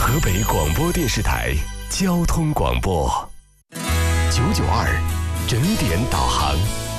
河北广播电视台交通广播992整点导航。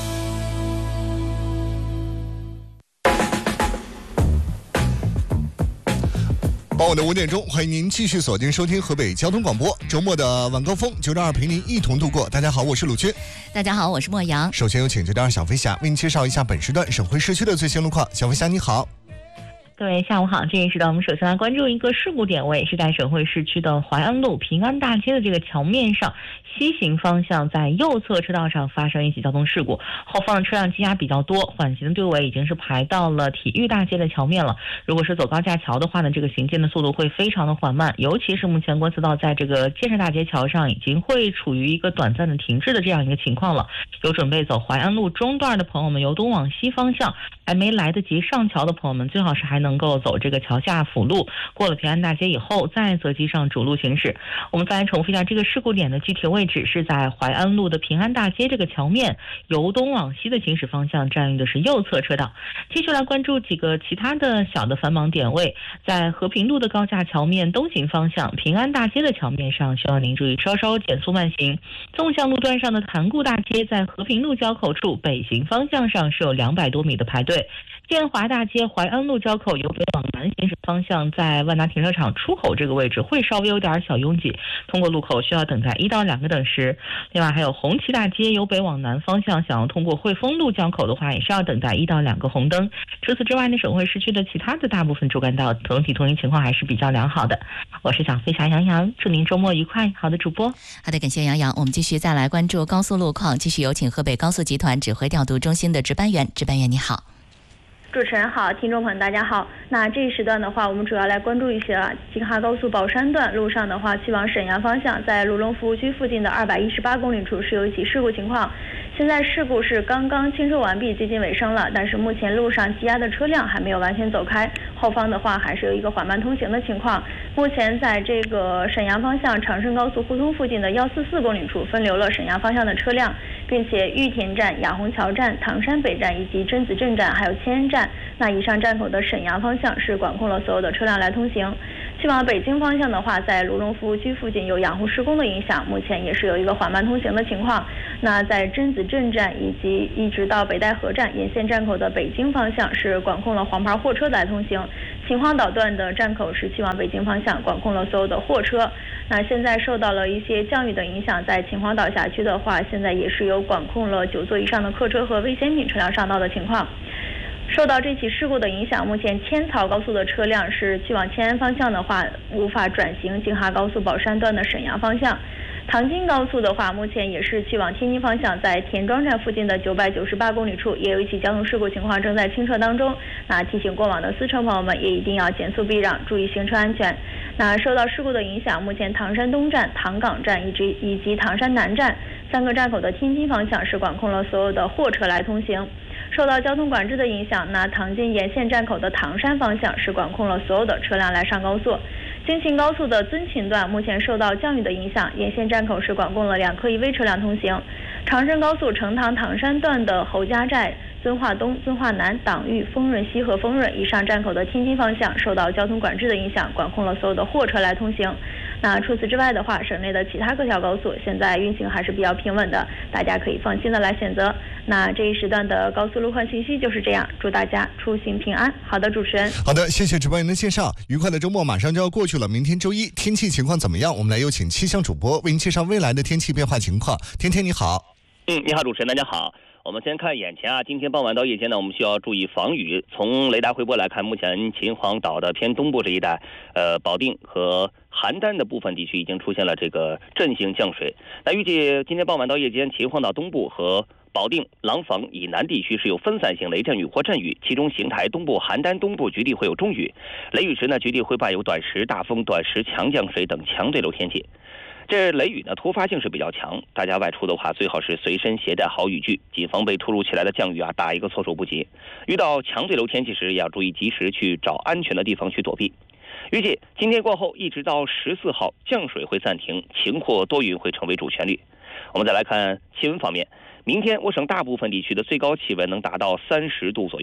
傍晚的5点钟，欢迎您继续锁定收听河北交通广播。周末的晚高峰，992陪您一同度过。大家好，我是鲁军。 大家好，我是莫阳。 首先有请992小飞侠为您介绍一下本时段省会市区的最新路况。小飞侠你好。 各位下午好，这一时段我们首先来关注一个事故点位，是在省会市区的淮安路平安大街的这个桥面上，西行方向在右侧车道上发生一起交通事故，后方的车辆积压比较多，缓行的队伍已经是排到了体育大街的桥面了。如果是走高架桥的话呢，这个行进的速度会非常的缓慢，尤其是目前官司道在这个建设大街桥上已经会处于一个短暂的停滞的这样一个情况了。有准备走淮安路中段的朋友们，由东往西方向还没来得及上桥的朋友们，最好是还能够走这个桥下辅路，过了平安大街以后再择机上主路行驶。我们再来重复一下这个事故点的具体位置，是在淮安路的平安大街这个桥面，由东往西的行驶方向占用的是右侧车道。继续来关注几个其他的小的繁忙点位，在和平路的高架桥面东行方向，平安大街的桥面上需要您注意稍稍减速慢行。纵向路段上的潭固大街在和平路交口处北行方向上是有200多米的排队。建华大街淮安路交口由北往南行驶方向，在万达停车场出口这个位置会稍微有点小拥挤，通过路口需要等待1到2个等时。另外还有红旗大街由北往南方向，想要通过汇丰路交口的话，也是要等待1到2个红灯。除此之外呢，省会市区的其他的大部分主干道整体通行情况还是比较良好的。我是小飞侠杨洋，祝您周末愉快。好的，主播。 好的，感谢杨洋。我们继续再来关注高速路况，继续有请河北高速集团指挥调度中心的值班员。值班员你好。 主持人好，听众朋友大家好。那这一时段的话，我们主要来关注一些京哈高速宝山段路上的话，去往沈阳方向，在鲁龙服务区附近的218公里处是有一起事故情况。现在事故是刚刚清车完毕，接近尾声了，但是目前路上积压的车辆还没有完全走开，后方的话还是有一个缓慢通行的情况。目前在这个沈阳方向长深高速互通附近的144公里处分流了沈阳方向的车辆，并且玉田站、雅虹桥站、唐山北站以及榛子镇站还有千安站，那以上站口的沈阳方向是管控了所有的车辆来通行。去往北京方向的话，在卢龙服务区附近有养护施工的影响，目前也是有一个缓慢通行的情况。那在榛子镇站以及一直到北戴河站沿线站口的北京方向是管控了黄牌货车来通行。秦皇岛段的站口是去往北京方向管控了所有的货车。那现在受到了一些降雨的影响，在秦皇岛辖区的话，现在也是有管控了9座以上的客车和危险品车辆上道的情况。受到这起事故的影响，目前千曹高速的车辆是去往千安方向的话，无法转行京哈高速宝山段的沈阳方向。唐津高速的话，目前也是去往天津方向，在田庄站附近的998公里处也有一起交通事故情况正在清澈当中。那提醒过往的司车朋友们也一定要减速避让，注意行车安全。那受到事故的影响，目前唐山东站、唐岗站以及唐山南站3个站口的天津方向是管控了所有的货车来通行。受到交通管制的影响，那唐津沿线站口的唐山方向是管控了所有的车辆来上高速。京秦高速的遵勤段目前受到降雨的影响，沿线站口是管控了2客1危车辆通行。长深高速成唐唐山段的侯家寨、遵化东、遵化南、党域、丰润西和丰润以上站口的天津方向受到交通管制的影响，管控了所有的货车来通行。那除此之外的话，省内的其他各条高速现在运行还是比较平稳的，大家可以放心的来选择。那这一时段的高速路况信息就是这样，祝大家出行平安。好的，主持人。 好的，谢谢值班员的介绍。愉快的周末马上就要过去了，明天周一天气情况怎么样？我们来有请气象主播为您介绍未来的天气变化情况。天天你好。 你好，主持人，大家好。我们先看眼前今天傍晚到夜间呢，我们需要注意防雨。从雷达回波来看，目前秦皇岛的偏东部这一带，保定和邯郸的部分地区已经出现了这个阵性降水。那预计今天傍晚到夜间，秦皇岛东部和保定、廊坊以南地区是有分散性雷阵雨或阵雨，其中邢台东部、邯郸东部局地会有中雨。雷雨时呢，局地会伴有短时大风、短时强降水等强对流天气。这雷雨呢突发性是比较强，大家外出的话最好是随身携带好雨具，谨防被突如其来的降雨打一个措手不及。遇到强对流天气时，也要注意及时去找安全的地方去躲避。预计今天过后一直到14号降水会暂停，晴或多云会成为主旋律。我们再来看气温方面，明天我省大部分地区的最高气温能达到30度左右。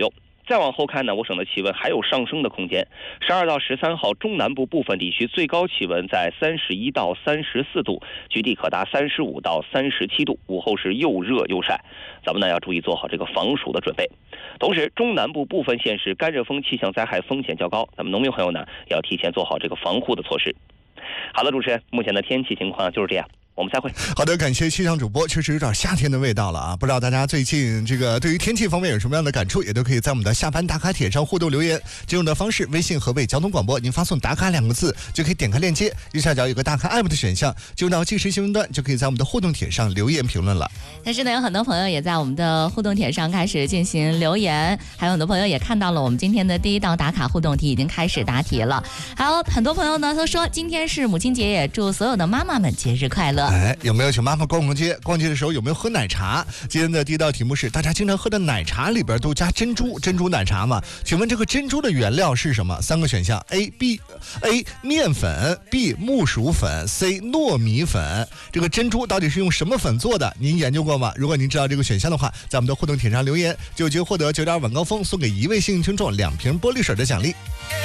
再往后看呢，我省的气温还有上升的空间。12到13号中南部部分地区最高气温在31到34度，局地可达35到37度，午后是又热又晒。咱们呢要注意做好这个防暑的准备。同时，中南部部分县市干热风气象灾害风险较高，咱们农民朋友呢要提前做好这个防护的措施。好的，主持人，目前的天气情况就是这样。我们再会。 好的，感谢气象主播，确实有点夏天的味道了啊！不知道大家最近这个对于天气方面有什么样的感触，也都可以在我们的下班打卡帖上互动留言。进入的方式：微信河北交通广播，您发送"打卡"2个字就可以点开链接，右下角有个打卡 app 的选项，进入到即时新闻段就可以在我们的互动帖上留言评论了。 但是呢，有很多朋友也在我们的互动帖上开始进行留言，还有很多朋友也看到了我们今天的第一道打卡互动题已经开始答题了。还有很多朋友呢都说今天是母亲节，也祝所有的妈妈们节日快乐。 有没有请妈妈逛街？逛街的时候有没有喝奶茶？今天的第一道题目是：大家经常喝的奶茶里边都加珍珠奶茶吗？请问这个珍珠的原料是什么？3个选项 A 面粉， B 木薯粉， C 糯米粉。这个珍珠到底是用什么粉做的？您研究过吗？如果您知道这个选项的话，在我们的互动帖上留言，就有机会获得9.2晚高峰送给一位幸运听众2瓶玻璃水的奖励。